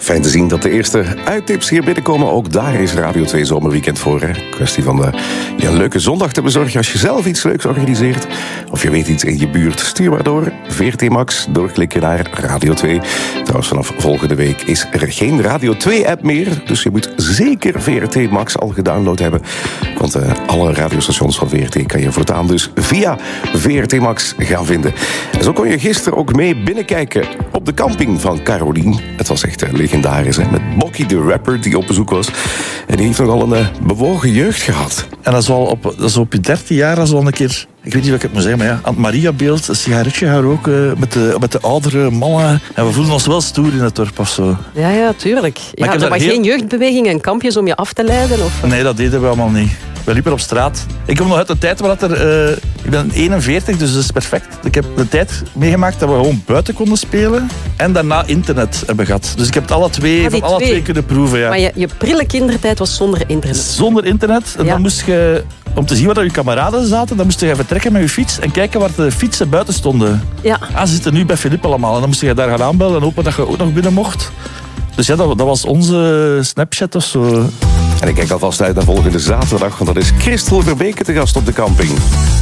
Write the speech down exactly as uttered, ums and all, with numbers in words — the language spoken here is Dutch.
Fijn te zien dat de eerste uittips hier binnenkomen. Ook daar is Radio twee Zomerweekend voor. Hè? Kwestie van uh, je een leuke zondag te bezorgen als je zelf iets leuks organiseert. Of je weet iets in je buurt. Stuur maar door. V R T Max, doorklikken naar Radio twee. Trouwens, vanaf volgende week is er geen Radio twee-app meer. Dus je moet zeker V R T Max al gedownload hebben. Want uh, alle radiostations van V R T kan je voortaan dus via V R T Max gaan vinden. En zo kon je gisteren ook mee binnenkijken op de camping van Carolien. Het was echt uh, legendarisch, hè? Met Bokkie de rapper die op bezoek was. En die heeft nogal een uh, bewogen jeugd gehad. En dat is wel op, dat is op je dertien jaar, dat is wel een keer... Ik weet niet wat ik het moet zeggen, maar ja, aan het Maria-beeld, een sigaretje gaan roken met de, met de oudere mannen. En we voelden ons wel stoer in het dorp of zo. Ja, ja, tuurlijk. Ja, er was heel... geen jeugdbeweging en kampjes om je af te leiden? Of... Nee, dat deden we allemaal niet. We liepen op straat. Ik kom nog uit de tijd waar dat er... Uh, ik ben eenenveertig, dus dat is perfect. Ik heb de tijd meegemaakt dat we gewoon buiten konden spelen. En daarna internet hebben gehad. Dus ik heb het alle twee, ah, van alle twee. twee kunnen proeven. Ja. Maar je, je prille kindertijd was zonder internet? Zonder internet. En ja. Dan moest je... Om te zien waar je kameraden zaten, dan moest je vertrekken met je fiets en kijken waar de fietsen buiten stonden. Ja. Ah, ze zitten nu bij Philippe allemaal. En dan moest je daar gaan aanbellen en hopen dat je ook nog binnen mocht. Dus ja, dat, dat was onze Snapchat of zo. En ik kijk alvast uit naar volgende zaterdag, want dat is Christel Verbeke te gast op de camping.